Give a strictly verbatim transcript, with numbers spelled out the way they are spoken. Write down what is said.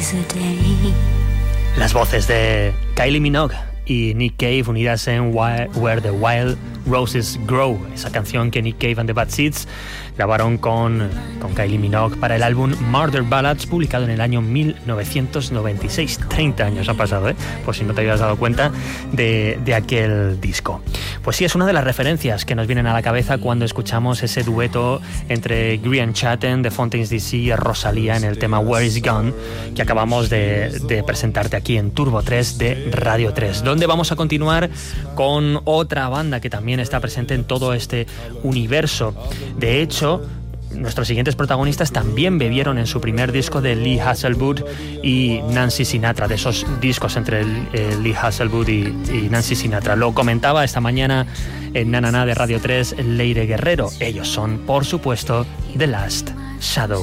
Las voces de Kylie Minogue y Nick Cave unidas en Where the Wild Roses Grow, esa canción que Nick Cave and the Bad Seeds grabaron con, con Kylie Minogue para el álbum Murder Ballads, publicado en el año mil novecientos noventa y seis. treinta años ha pasado, ¿eh? Por si no te habías dado cuenta de, de aquel disco. Pues sí, es una de las referencias que nos vienen a la cabeza cuando escuchamos ese dueto entre Grian Chatten de Fontaines D C y Rosalía en el tema Where Is Gone, que acabamos de, de presentarte aquí en Turbo tres de Radio tres, donde vamos a continuar con otra banda que también está presente en todo este universo. De hecho, nuestros siguientes protagonistas también bebieron en su primer disco de Lee Hasselwood y Nancy Sinatra, de esos discos entre el, eh, Lee Hasselwood y, y Nancy Sinatra. Lo comentaba esta mañana en Na Na Na de Radio tres Leire Guerrero. Ellos son, por supuesto, The Last Shadow.